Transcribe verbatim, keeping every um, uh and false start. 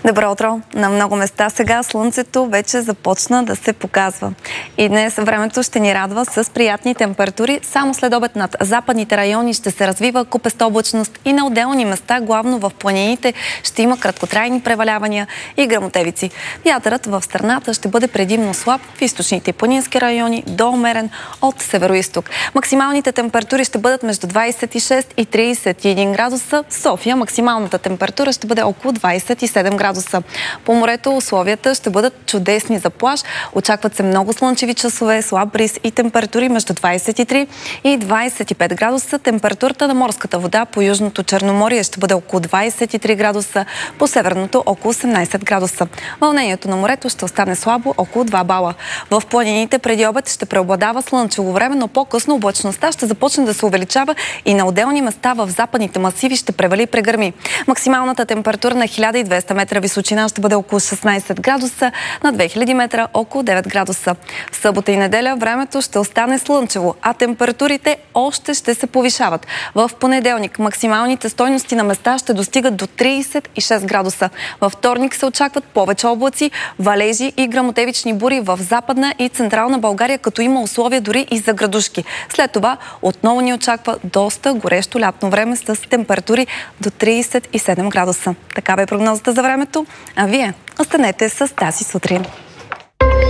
Добро утро! На много места сега слънцето вече започна да се показва. И днес времето ще ни радва с приятни температури. Само след обед над западните райони ще се развива купеста облачност и на отделни места, главно в планините, ще има краткотрайни превалявания и гръмотевици. Вятърът в страната ще бъде предимно слаб в източните планински райони до умерен от североизток. Максималните температури ще бъдат между двадесет и шест и тридесет и един градуса. В София максималната температура ще бъде около двадесет и седем градуса. По морето условията ще бъдат чудесни за плаж. Очакват се много слънчеви часове, слаб бриз и температури между двадесет и три и двадесет и пет градуса. Температурата на морската вода по Южното Черноморие ще бъде около двадесет и три градуса, по северното около осемнадесет градуса. Вълнението на морето ще остане слабо, около два бала. В планините преди обед ще преобладава слънчево време, но по-късно облачността ще започне да се увеличава и на отделни места в западните масиви ще превали и прегърми. Максималната температура на хиляда и двеста метра височина ще бъде около шестнадесет градуса, на две хиляди метра около девет градуса. В събота и неделя времето ще остане слънчево, а температурите още ще се повишават. В понеделник максималните стойности на места ще достигат до тридесет и шест градуса. Във вторник се очакват повече облаци, валежи и гръмотевични бури в Западна и Централна България, като има условия дори и за градушки. След това отново ни очаква доста горещо лятно време с температури до тридесет и седем градуса. Такава е прогнозата за времето, а вие останете с тази сутрин.